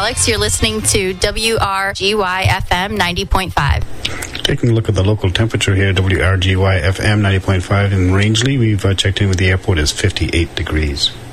Alex. You're listening to WRGY FM 90.5. Taking a look at the local temperature here, WRGY FM 90.5 in Rangeley. We've checked in with the airport. It's 58 degrees.